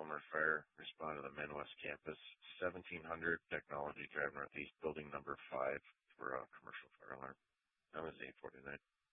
Palmer Fire, respond to the Men West Campus, 1700 Technology Drive Northeast, building number 5 for a commercial fire alarm. That was 8:49.